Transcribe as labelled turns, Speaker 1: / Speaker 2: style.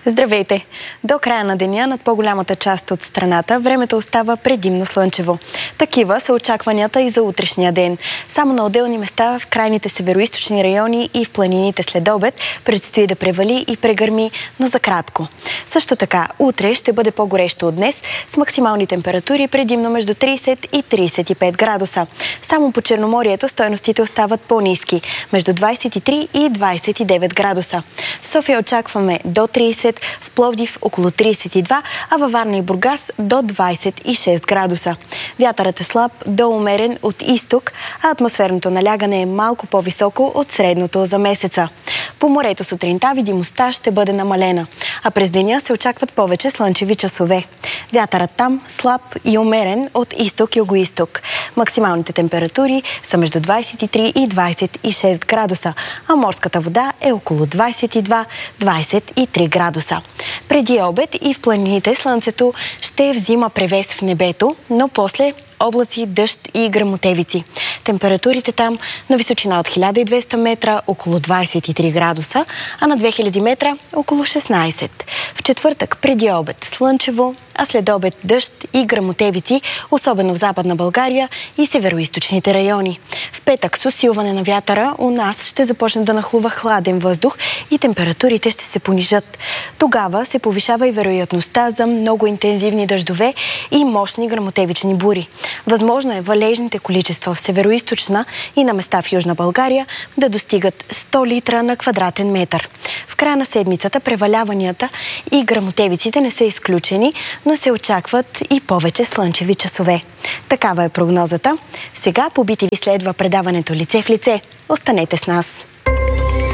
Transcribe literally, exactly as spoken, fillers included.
Speaker 1: Здравейте! До края на деня над по-голямата част от страната времето остава предимно слънчево. Такива са очакванията и за утрешния ден. Само на отделни места в крайните североизточни райони и в планините след обед предстои да превали и прегърми, но за кратко. Също така, утре ще бъде по-горещо от днес, с максимални температури предимно между трийсет и трийсет и пет градуса. Само по Черноморието стойностите остават по-ниски, между двайсет и три и двайсет и девет градуса. В София очакваме до трийсет, в Пловдив около трийсет и два, а във Варна и Бургас до двайсет и шест градуса. Вятърът е слаб до умерен от изток, а атмосферното налягане е малко по-високо от средното за месеца. По морето сутринта видимостта ще бъде намалена, а през деня се очакват повече слънчеви часове. Вятърът там слаб и умерен от изток и югоизток. Максималните температури са между двайсет и три и двайсет и шест градуса, а морската вода е около двайсет и два до двайсет и три градуса. Преди обед и в планините слънцето ще взима превес в небето, но после облаци, дъжд и гръмотевици. Температурите там на височина от хиляда и двеста метра около двайсет и три градуса, а на две хиляди метра около шестнайсет. В четвъртък преди обед слънчево, а след обед дъжд и гръмотевици, особено в Западна България и североизточните райони. В петък с усилване на вятъра у нас ще започне да нахлува хладен въздух и температурите ще се понижат. Тогава се повишава и вероятността за много интензивни дъждове и мощни гръмотевични бури. Възможно е валежните количества в североизточна и на места в Южна България да достигат сто литра на квадратен метър. В края на седмицата преваляванията и гръмотевиците не са изключени, но се очакват и повече слънчеви часове. Такава е прогнозата. Сега по би ти ви следва предаването Лице в лице. Останете с нас!